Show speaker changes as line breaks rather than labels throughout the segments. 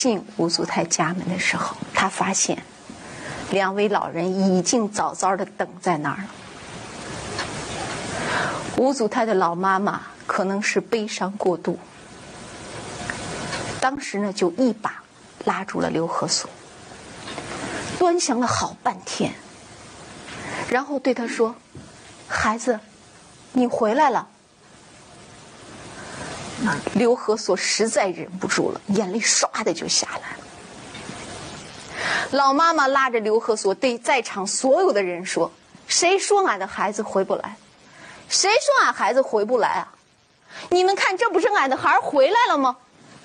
进吴祖泰家门的时候，他发现两位老人已经早早的等在那儿了。吴祖泰的老妈妈可能是悲伤过度，当时呢就一把拉住了刘和所，端详了好半天，然后对他说：“孩子，你回来了。”刘和所实在忍不住了，眼泪唰的就下来了。老妈妈拉着刘和所对在场所有的人说：“谁说俺的孩子回不来？谁说俺孩子回不来啊？你们看，这不是俺的孩儿回来了吗？”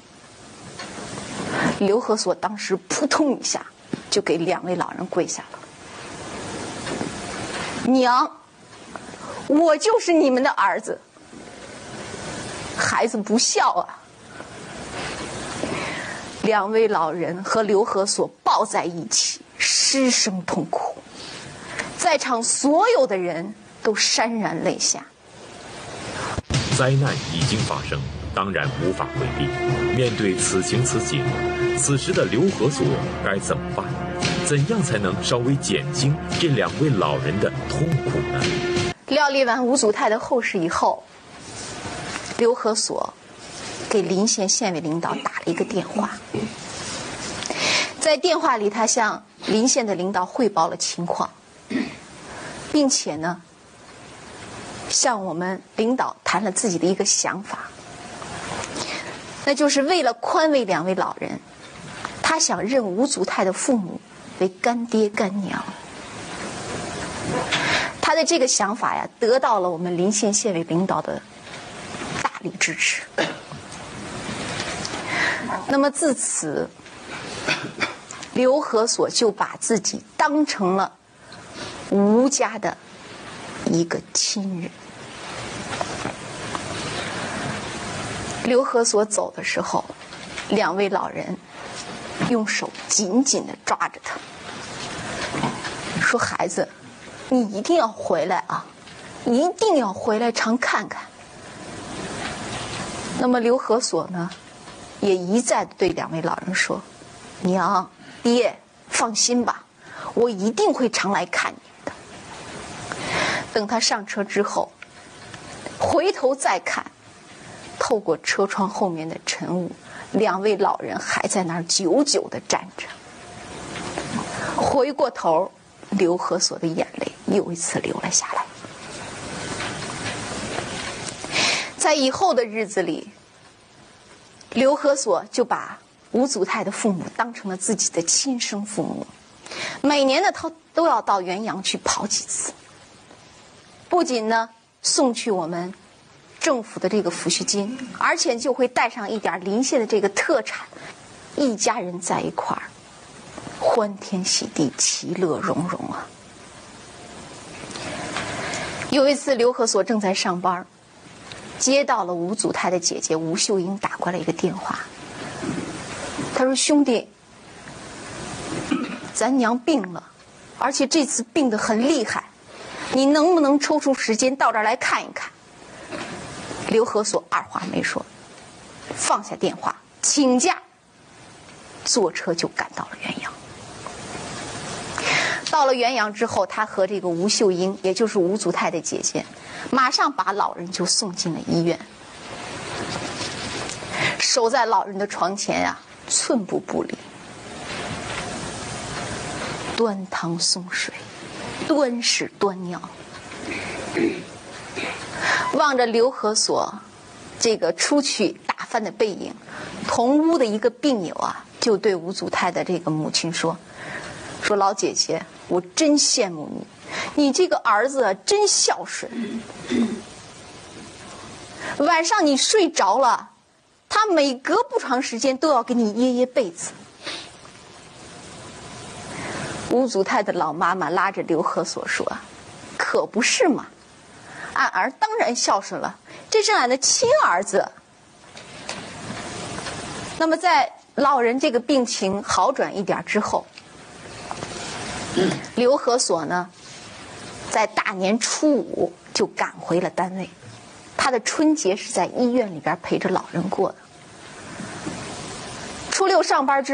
刘和所当时扑通一下就给两位老人跪下了：“娘，我就是你们的儿子。孩子不孝啊！”两位老人和刘和所抱在一起，失声痛哭，在场所有的人都潸然泪下。
灾难已经发生，当然无法回避。面对此情此景，此时的刘和所该怎么办？怎样才能稍微减轻这两位老人的痛苦呢？
料理完吴祖泰的后事以后，刘和所给临县县委领导打了一个电话，在电话里他向临县的领导汇报了情况，并且呢向我们领导谈了自己的一个想法，那就是为了宽慰两位老人，他想认吴祖泰的父母为干爹干娘。他的这个想法呀，得到了我们临县县委领导的大力支持。那么自此，刘和所就把自己当成了吴家的一个亲人。刘和所走的时候，两位老人用手紧紧地抓着他，说：“孩子，你一定要回来啊，一定要回来常看看。”那么刘和所呢，也一再地对两位老人说：“娘，爹，放心吧，我一定会常来看你的。”等他上车之后，回头再看，透过车窗后面的晨雾，两位老人还在那儿久久地站着。回过头，刘和所的眼泪又一次流了下来。在以后的日子里，刘和所就把吴祖泰的父母当成了自己的亲生父母，每年呢他都要到原阳去跑几次，不仅呢送去我们政府的这个抚恤金，而且就会带上一点临县的这个特产，一家人在一块儿欢天喜地，其乐融融啊。有一次刘和所正在上班，接到了吴祖泰的姐姐吴秀英打过来一个电话，她说：“兄弟，咱娘病了，而且这次病得很厉害，你能不能抽出时间到这儿来看一看？”刘和所二话没说，放下电话，请假，坐车就赶到了原阳。到了原阳之后，他和这个吴秀英，也就是吴祖泰的姐姐，马上把老人就送进了医院。守在老人的床前呀，寸步不离，端汤送水，端屎端尿。望着刘和所这个出去打饭的背影，同屋的一个病友啊，就对吴祖泰的这个母亲说：“老姐姐，我真羡慕你，你这个儿子啊真孝顺。晚上你睡着了，他每隔不长时间都要给你掖被子。”吴祖泰的老妈妈拉着刘和所说：“可不是嘛，俺儿当然孝顺了，这是俺的亲儿子。”那么在老人这个病情好转一点之后，刘和所呢在大年初5就赶回了单位，他的春节是在医院里边陪着老人过的。初6上班之